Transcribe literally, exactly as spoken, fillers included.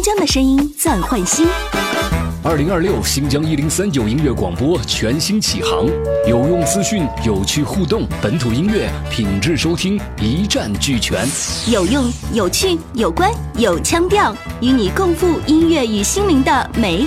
新疆的声音暂换新。 二零二六新疆一零三九音乐广播全新启航，有用资讯，有趣互动，本土音乐品质收听一站俱全， 有用、有趣、有关、有腔调，与你共赴音乐与心灵的美